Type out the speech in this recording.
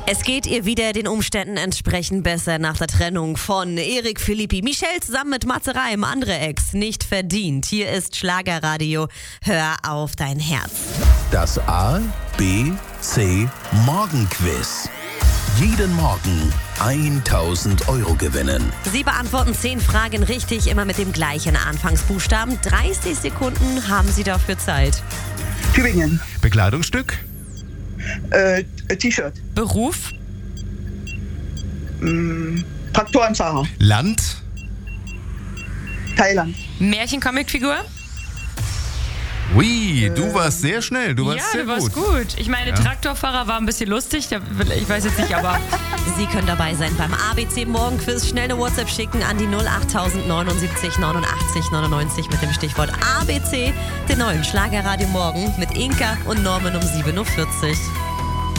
Es geht ihr wieder den Umständen entsprechend besser nach der Trennung von Erik Philippi. Michelle zusammen mit Matze Reim, andere Ex, nicht verdient. Hier ist Schlagerradio, hör auf dein Herz. Das A, B, C Morgenquiz. Jeden Morgen 1.000 Euro gewinnen. Sie beantworten 10 Fragen richtig, immer mit dem gleichen Anfangsbuchstaben. 30 Sekunden haben Sie dafür Zeit. Tübingen. Bekleidungsstück? T-Shirt. Beruf? Traktorenfahrer. Land? Thailand. Märchen-Comic-Figur? Ui, du warst sehr schnell. Du warst Ja, sehr du warst gut. Ich meine, Traktorfahrer war ein bisschen lustig. Ich weiß jetzt nicht, aber... Sie können dabei sein beim ABC Morgenquiz. Schnell eine WhatsApp schicken an die 08079 89 99 mit dem Stichwort ABC. Den neuen Schlagerradio Morgen mit Inka und Norman um 7.40 Uhr.